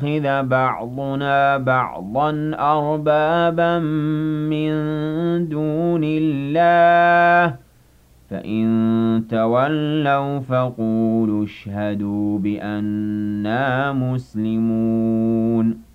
يَتَّخِذَ بَعْضُنَا بَعْضًا أَرْبَابًا مِّن دُونِ اللَّهِ ۚ فَإِن تَوَلَّوْا فَقُولُوا اشْهَدُوا بِأَنَّا مُسْلِمُونَ